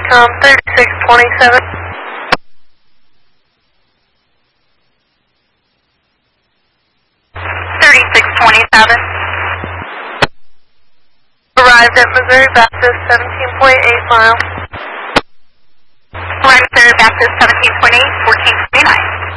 3627. 3627. Arrived at Missouri Baptist, 17.8 miles. Missouri Baptist, 17.8, 14